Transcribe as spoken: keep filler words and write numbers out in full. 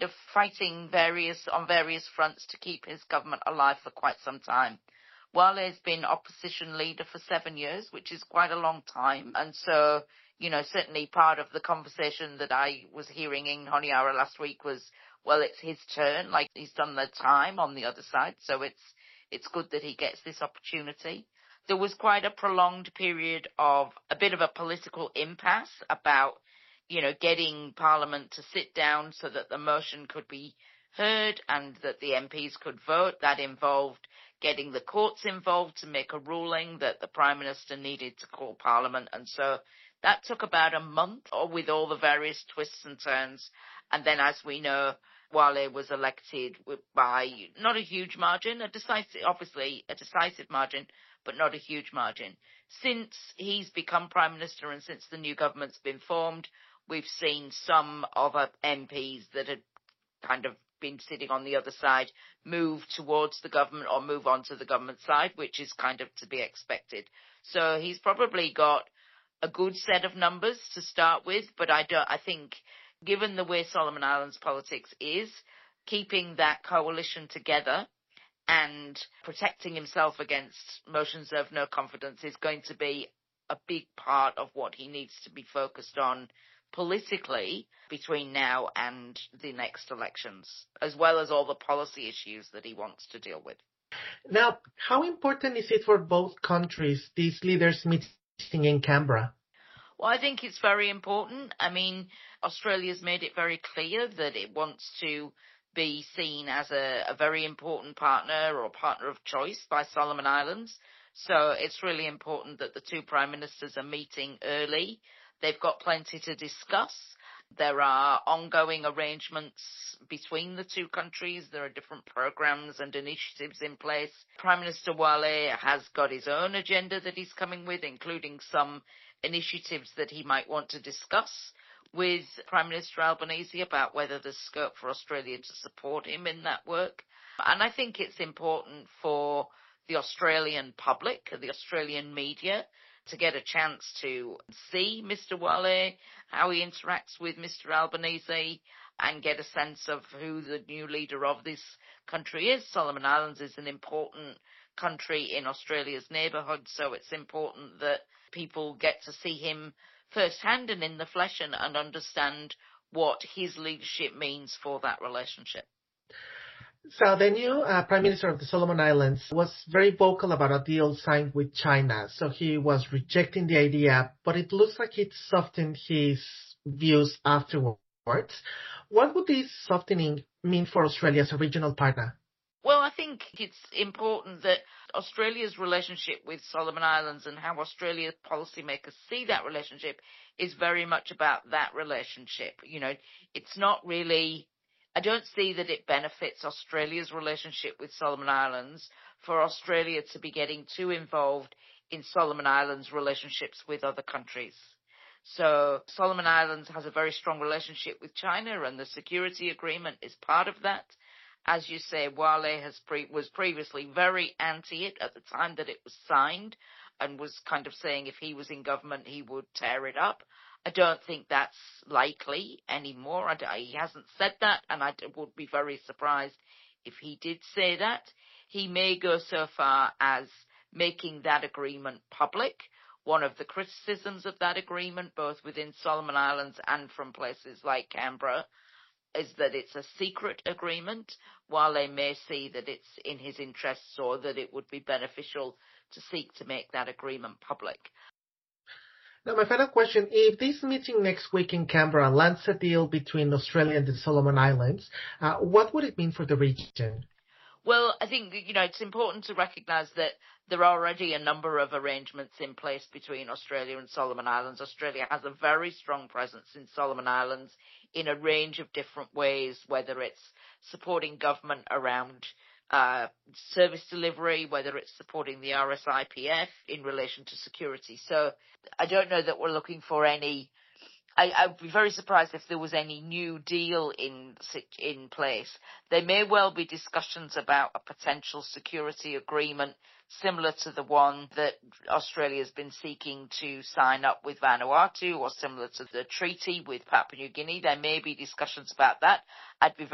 kind of fighting various on various fronts to keep his government alive for quite some time. Wale's been opposition leader for seven years, which is quite a long time. And so, you know, certainly part of the conversation that I was hearing in Honiara last week was, well, it's his turn, like he's done the time on the other side. So it's, it's good that he gets this opportunity. There was quite a prolonged period of a bit of a political impasse about, you know, getting Parliament to sit down so that the motion could be heard and that the M Ps could vote. That involved getting the courts involved to make a ruling that the Prime Minister needed to call Parliament. And so that took about a month with all the various twists and turns. And then, as we know, Wale was elected by not a huge margin, a decisive, obviously a decisive margin, but not a huge margin. Since he's become Prime Minister and since the new government's been formed, we've seen some of our M Ps that had kind of been sitting on the other side move towards the government or move on to the government side, which is kind of to be expected. So he's probably got a good set of numbers to start with, but I don't, I think given the way Solomon Islands politics is, keeping that coalition together and protecting himself against motions of no confidence is going to be a big part of what he needs to be focused on politically between now and the next elections, as well as all the policy issues that he wants to deal with. Now, how important is it for both countries, these leaders meeting in Canberra? Well, I think it's very important. I mean, Australia's made it very clear that it wants to be seen as a, a very important partner or partner of choice by Solomon Islands. So it's really important that the two prime ministers are meeting early. They've got plenty to discuss. There are ongoing arrangements between the two countries. There are different programs and initiatives in place. Prime Minister Wale has got his own agenda that he's coming with, including some initiatives that he might want to discuss with Prime Minister Albanese about whether there's scope for Australia to support him in that work. And I think it's important for the Australian public, the Australian media, to get a chance to see Mister Wale, how he interacts with Mister Albanese, and get a sense of who the new leader of this country is. Solomon Islands is an important country in Australia's neighbourhood, so it's important that people get to see him firsthand and in the flesh and, and understand what his leadership means for that relationship. So the new uh, Prime Minister of the Solomon Islands was very vocal about a deal signed with China. So he was rejecting the idea, but it looks like it softened his views afterwards. What would this softening mean for Australia as a regional partner? Well, I think it's important that Australia's relationship with Solomon Islands and how Australia's policymakers see that relationship is very much about that relationship. You know, it's not really... I don't see that it benefits Australia's relationship with Solomon Islands for Australia to be getting too involved in Solomon Islands' relationships with other countries. So Solomon Islands has a very strong relationship with China, and the security agreement is part of that. As you say, Wale has pre- was previously very anti it at the time that it was signed and was kind of saying if he was in government, he would tear it up. I don't think that's likely anymore. I, he hasn't said that, and I would be very surprised if he did say that. He may go so far as making that agreement public. One of the criticisms of that agreement, both within Solomon Islands and from places like Canberra, is that it's a secret agreement, while they may see that it's in his interests or that it would be beneficial to seek to make that agreement public. Now, my final question, if this meeting next week in Canberra lands a deal between Australia and the Solomon Islands, uh, what would it mean for the region? Well, I think, you know, it's important to recognise that there are already a number of arrangements in place between Australia and Solomon Islands. Australia has a very strong presence in Solomon Islands in a range of different ways, whether it's supporting government around uh service delivery, whether it's supporting the R S I P F in relation to security. So I don't know that we're looking for any... I, I'd be very surprised if there was any new deal in in place. There may well be discussions about a potential security agreement similar to the one that Australia's been seeking to sign up with Vanuatu, or similar to the treaty with Papua New Guinea. There may be discussions about that. I'd be